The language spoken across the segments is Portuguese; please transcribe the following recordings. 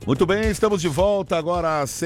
Muito bem, estamos de volta agora às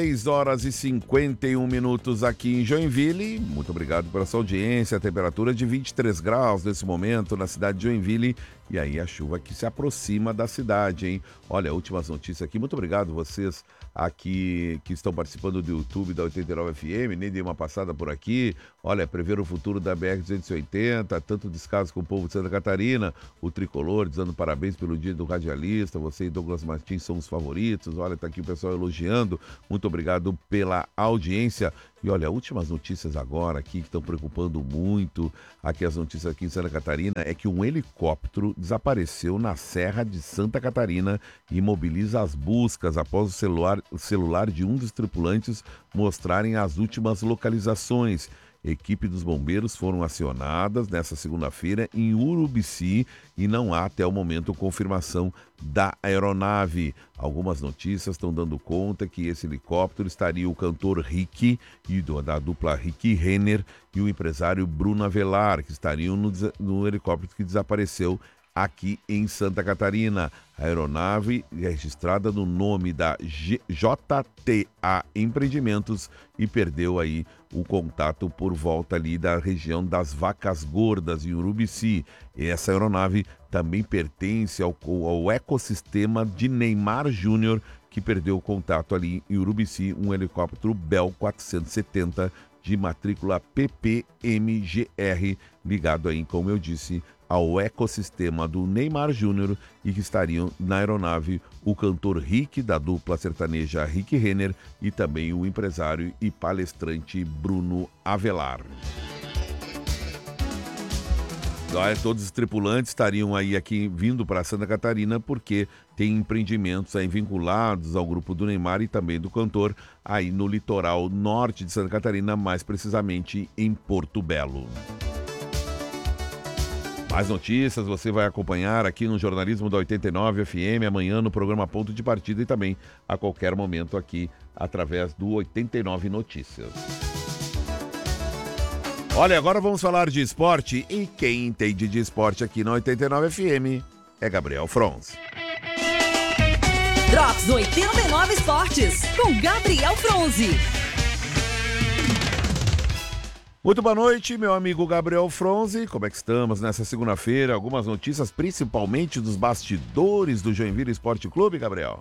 6h51 aqui em Joinville. Muito obrigado pela sua audiência. A temperatura de 23 graus nesse momento na cidade de Joinville. E aí a chuva que se aproxima da cidade, hein? Olha, últimas notícias aqui. Muito obrigado vocês aqui que estão participando do YouTube da 89 FM. Nem dei uma passada por aqui. Olha, prever o futuro da BR-280, tanto descaso com o povo de Santa Catarina. O Tricolor dizendo parabéns pelo dia do radialista. Você e Douglas Martins são os favoritos. Olha, tá aqui o pessoal elogiando. Muito obrigado pela audiência. E olha, últimas notícias agora aqui que estão preocupando muito. Aqui as notícias aqui em Santa Catarina é que um helicóptero desapareceu na Serra de Santa Catarina e imobiliza as buscas após o celular de um dos tripulantes mostrarem as últimas localizações. Equipe dos bombeiros foram acionadas nesta segunda-feira em Urubici e não há até o momento confirmação da aeronave. Algumas notícias estão dando conta que esse helicóptero estaria o cantor Rick e da dupla Rick Renner e o empresário Bruno Avelar, que estariam no helicóptero que desapareceu aqui em Santa Catarina. A aeronave é registrada no nome da JTA Empreendimentos e perdeu aí o contato por volta ali da região das Vacas Gordas, em Urubici. E essa aeronave também pertence ao ecossistema de Neymar Júnior, que perdeu o contato ali em Urubici, um helicóptero Bell 470 de matrícula PPMGR, ligado aí, como eu disse, ao ecossistema do Neymar Júnior, e que estariam na aeronave o cantor Rick, da dupla sertaneja Rick Renner, e também o empresário e palestrante Bruno Avelar. Todos os tripulantes estariam aqui vindo para Santa Catarina porque tem empreendimentos aí vinculados ao grupo do Neymar e também do cantor aí no litoral norte de Santa Catarina, mais precisamente em Porto Belo. Mais notícias você vai acompanhar aqui no Jornalismo da 89 FM, amanhã no programa Ponto de Partida e também a qualquer momento aqui através do 89 Notícias. Olha, agora vamos falar de esporte e quem entende de esporte aqui na 89 FM é Gabriel Fronzi. Drops 89 Esportes com Gabriel Fronzi. Muito boa noite, meu amigo Gabriel Fronzi. Como é que estamos nessa segunda-feira? Algumas notícias, principalmente dos bastidores do Joinville Esporte Clube, Gabriel?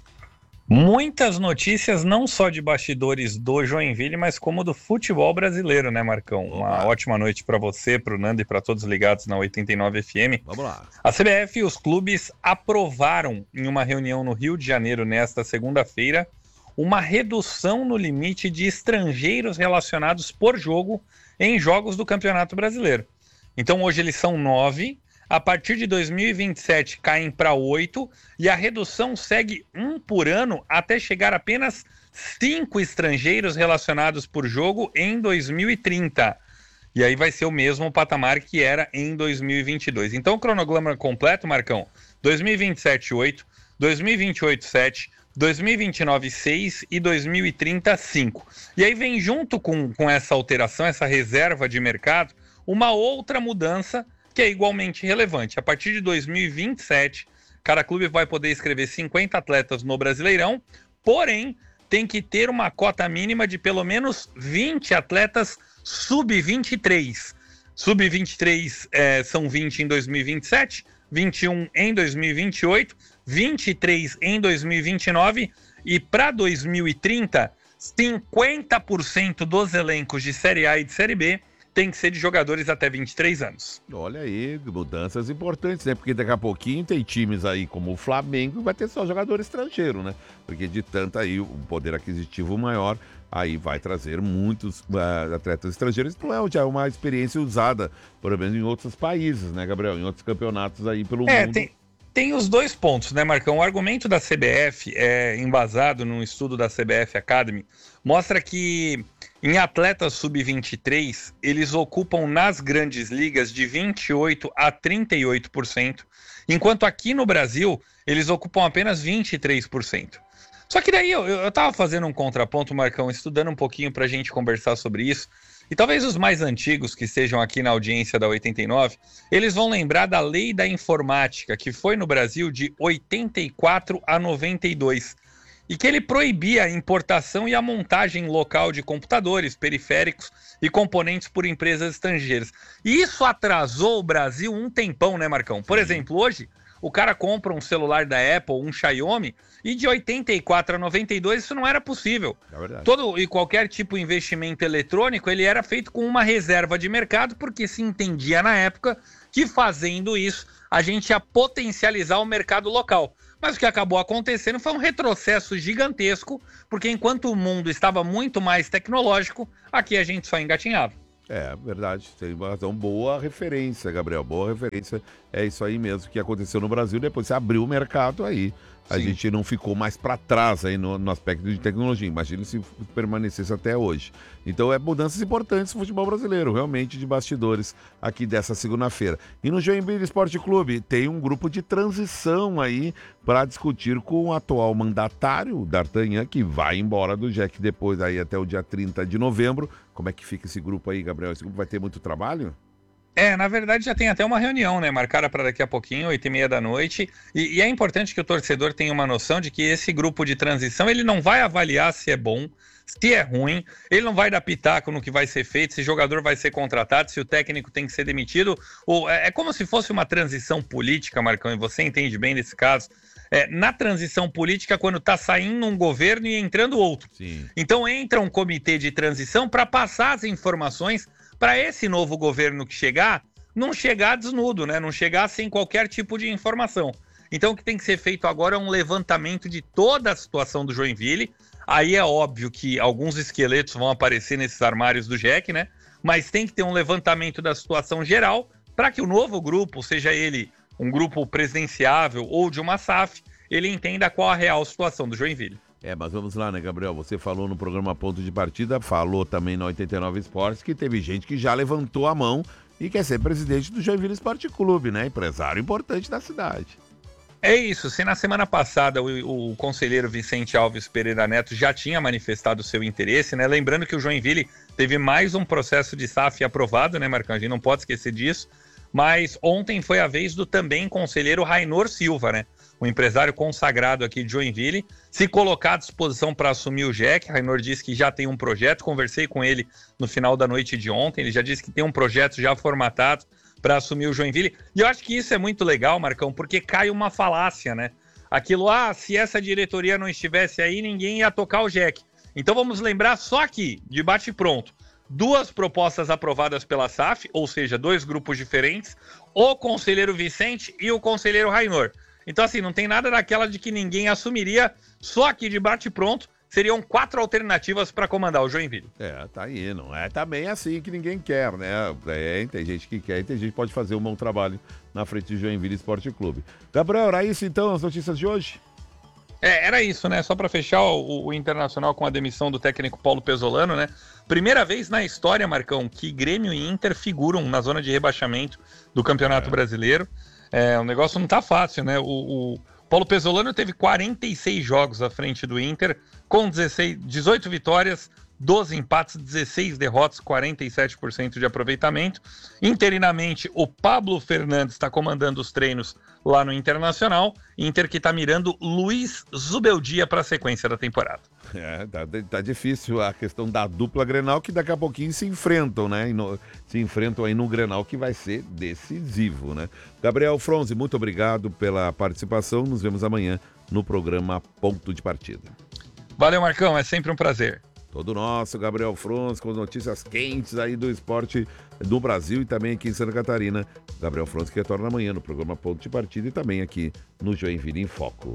Muitas notícias, não só de bastidores do Joinville, mas como do futebol brasileiro, né, Marcão? Uma ótima noite para você, para o Nando e para todos ligados na 89 FM. Vamos lá. A CBF e os clubes aprovaram em uma reunião no Rio de Janeiro nesta segunda-feira uma redução no limite de estrangeiros relacionados por jogo em jogos do Campeonato Brasileiro. Então hoje eles são 9, a partir de 2027 caem para 8 e a redução segue 1 por ano até chegar a apenas 5 estrangeiros relacionados por jogo em 2030. E aí vai ser o mesmo patamar que era em 2022. Então o cronograma completo, Marcão, 2027, 8, 2028, 7, 2029, 6 e 2030, 5. E aí vem junto com essa alteração, essa reserva de mercado, uma outra mudança que é igualmente relevante. A partir de 2027, cada clube vai poder inscrever 50 atletas no Brasileirão, porém tem que ter uma cota mínima de pelo menos 20 atletas sub-23. Sub-23 são 20 em 2027, 21 em 2028, 23 em 2029 e para 2030, 50% dos elencos de Série A e de Série B tem que ser de jogadores até 23 anos. Olha aí, mudanças importantes, né? Porque daqui a pouquinho tem times aí como o Flamengo que vai ter só jogador estrangeiro, né? Porque de tanto aí o poder aquisitivo maior, aí vai trazer muitos atletas estrangeiros. Não é já uma experiência usada, por exemplo, em outros países, né, Gabriel? Em outros campeonatos aí pelo mundo. Tem os dois pontos, né, Marcão? O argumento da CBF, embasado num estudo da CBF Academy, mostra que em atletas sub-23, eles ocupam nas grandes ligas de 28% a 38%, enquanto aqui no Brasil, eles ocupam apenas 23%. Só que daí eu tava fazendo um contraponto, Marcão, estudando um pouquinho pra gente conversar sobre isso, e talvez os mais antigos que estejam aqui na audiência da 89, eles vão lembrar da Lei da Informática, que foi no Brasil de 84 a 92. e que ele proibia a importação e a montagem local de computadores, periféricos e componentes por empresas estrangeiras. E isso atrasou o Brasil um tempão, né, Marcão? Por exemplo, hoje, o cara compra um celular da Apple, um Xiaomi, e de 84 a 92 isso não era possível. É verdade. Todo e qualquer tipo de investimento eletrônico, ele era feito com uma reserva de mercado, porque se entendia na época que fazendo isso, a gente ia potencializar o mercado local. Mas o que acabou acontecendo foi um retrocesso gigantesco, porque enquanto o mundo estava muito mais tecnológico, aqui a gente só engatinhava. É, verdade, tem razão. Boa referência, Gabriel, boa referência. É isso aí mesmo que aconteceu no Brasil, depois você abriu o mercado aí. A Sim. gente não ficou mais para trás aí no aspecto de tecnologia. Imagina se permanecesse até hoje. Então, mudanças importantes no futebol brasileiro, realmente, de bastidores aqui dessa segunda-feira. E no Joinville Esporte Clube, tem um grupo de transição aí para discutir com o atual mandatário, D'Artagnan, que vai embora do JEC depois aí até o dia 30 de novembro. Como é que fica esse grupo aí, Gabriel? Esse grupo vai ter muito trabalho? Na verdade já tem até uma reunião, né, marcada para daqui a pouquinho, 8h30 da noite, e é importante que o torcedor tenha uma noção de que esse grupo de transição, ele não vai avaliar se é bom, se é ruim, ele não vai dar pitaco no que vai ser feito, se o jogador vai ser contratado, se o técnico tem que ser demitido, é como se fosse uma transição política, Marcão, e você entende bem desse caso. Na transição política, quando está saindo um governo e entrando outro. Sim. Então entra um comitê de transição para passar as informações para esse novo governo que chegar, não chegar desnudo, né? Não chegar sem qualquer tipo de informação. Então o que tem que ser feito agora é um levantamento de toda a situação do Joinville. Aí é óbvio que alguns esqueletos vão aparecer nesses armários do JEC, né? Mas tem que ter um levantamento da situação geral para que o novo grupo, seja ele um grupo presidenciável ou de uma SAF, ele entenda qual a real situação do Joinville. Mas vamos lá, né, Gabriel? Você falou no programa Ponto de Partida, falou também no 89 Esportes, que teve gente que já levantou a mão e quer ser presidente do Joinville Esporte Clube, né? Empresário importante da cidade. É isso, se na semana passada o conselheiro Vicente Alves Pereira Neto já tinha manifestado o seu interesse, né? Lembrando que o Joinville teve mais um processo de SAF aprovado, né, Marcão? A gente não pode esquecer disso. Mas ontem foi a vez do também conselheiro Rainor Silva, né? Um empresário consagrado aqui de Joinville, se colocar à disposição para assumir o JEC. Rainor disse que já tem um projeto, conversei com ele no final da noite de ontem, ele já disse que tem um projeto já formatado para assumir o Joinville. E eu acho que isso é muito legal, Marcão, porque cai uma falácia, né? Aquilo, se essa diretoria não estivesse aí, ninguém ia tocar o JEC. Então vamos lembrar só aqui, de bate-pronto, 2 propostas aprovadas pela SAF, ou seja, 2 grupos diferentes, o conselheiro Vicente e o conselheiro Rainor. Então, assim, não tem nada daquela de que ninguém assumiria, só aqui de bate-pronto, seriam 4 alternativas para comandar o Joinville. Tá aí, não é também assim que ninguém quer, né? Tem gente que quer e tem gente que pode fazer um bom trabalho na frente do Joinville Esporte Clube. Gabriel, era isso então, as notícias de hoje? Era isso, né? Só para fechar o Internacional com a demissão do técnico Paulo Pesolano, né? Primeira vez na história, Marcão, que Grêmio e Inter figuram na zona de rebaixamento do Campeonato Brasileiro. O negócio não tá fácil, né? O Paulo Pesolano teve 46 jogos à frente do Inter, com 18 vitórias, 12 empates, 16 derrotas, 47% de aproveitamento. Interinamente, o Pablo Fernandes está comandando os treinos lá no Internacional. Inter que está mirando Luiz Zubeldia para a sequência da temporada. Tá difícil a questão da dupla Grenal, que daqui a pouquinho se enfrentam, né? Se enfrentam aí no Grenal, que vai ser decisivo, né? Gabriel Fronzi, muito obrigado pela participação. Nos vemos amanhã no programa Ponto de Partida. Valeu, Marcão. É sempre um prazer. Todo nosso, Gabriel Fronzi, com notícias quentes aí do esporte do Brasil e também aqui em Santa Catarina. Gabriel Fronzi que retorna amanhã no programa Ponto de Partida e também aqui no Joinville em Foco.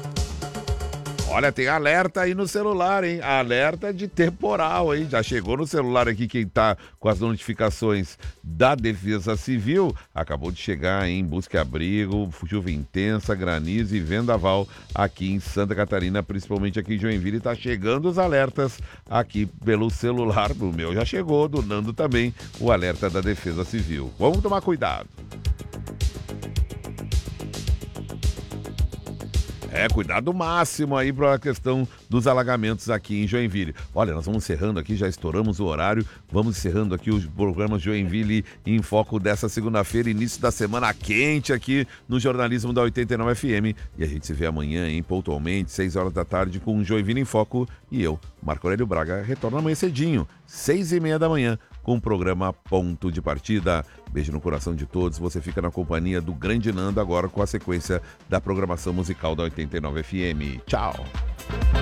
Olha, tem alerta aí no celular, hein? Alerta de temporal, hein? Já chegou no celular aqui quem tá com as notificações da Defesa Civil. Acabou de chegar em Busca e Abrigo, chuva intensa, granizo e vendaval aqui em Santa Catarina, principalmente aqui em Joinville. Tá chegando os alertas aqui pelo celular. O meu já chegou, do Nando também, o alerta da Defesa Civil. Vamos tomar cuidado. Cuidado máximo aí para a questão dos alagamentos aqui em Joinville. Olha, nós vamos encerrando aqui, já estouramos o horário, vamos encerrando aqui os programas Joinville em Foco dessa segunda-feira, início da semana quente aqui no jornalismo da 89 FM. E a gente se vê amanhã, hein, pontualmente, 6 horas da tarde, com Joinville em Foco. E eu, Marco Aurélio Braga, retorno amanhã cedinho, 6h30 da manhã, com o programa Ponto de Partida. Beijo no coração de todos. Você fica na companhia do Grande Nando agora com a sequência da programação musical da 89 FM. Tchau!